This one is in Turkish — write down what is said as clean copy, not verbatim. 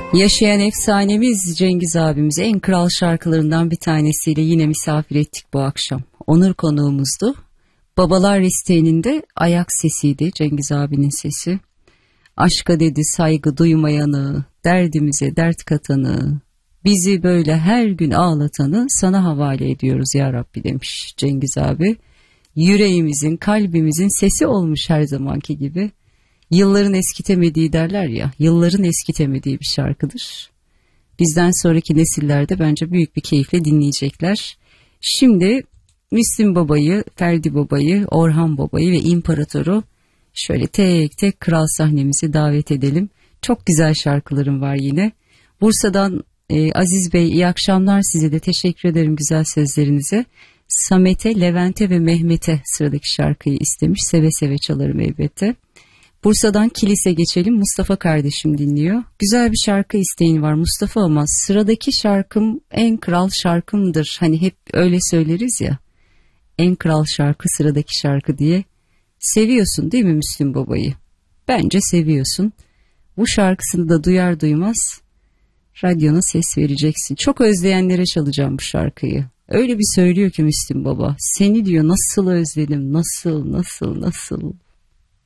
Yaşayan efsanemiz Cengiz abimizi en kral şarkılarından bir tanesiyle yine misafir ettik bu akşam. Onur konuğumuzdu. Babalar Listeği'nin de ayak sesiydi Cengiz abinin sesi. Aşka dedi saygı duymayanı, derdimize dert katanı, bizi böyle her gün ağlatanı sana havale ediyoruz ya Rabbi demiş Cengiz abi. Yüreğimizin, kalbimizin sesi olmuş her zamanki gibi. Yılların eskitemediği derler ya, yılların eskitemediği bir şarkıdır. Bizden sonraki nesillerde bence büyük bir keyifle dinleyecekler. Şimdi Müslüm Baba'yı, Ferdi Baba'yı, Orhan Baba'yı ve İmparator'u şöyle tek tek kral sahnemize davet edelim. Çok güzel şarkılarım var yine. Bursa'dan Aziz Bey, iyi akşamlar, size de teşekkür ederim güzel sözlerinize. Samet'e, Levent'e ve Mehmet'e sıradaki şarkıyı istemiş. Seve seve çalarım elbette. Bursa'dan Kilis'e geçelim. Mustafa kardeşim dinliyor. Güzel bir şarkı isteğin var Mustafa ama sıradaki şarkım en kral şarkımdır. Hani hep öyle söyleriz ya. En kral şarkı sıradaki şarkı diye. Seviyorsun değil mi Müslüm Baba'yı? Bence seviyorsun. Bu şarkısını da duyar duymaz radyona ses vereceksin. Çok özleyenlere çalacağım bu şarkıyı. Öyle bir söylüyor ki Müslüm Baba. Seni diyor nasıl özledim, nasıl.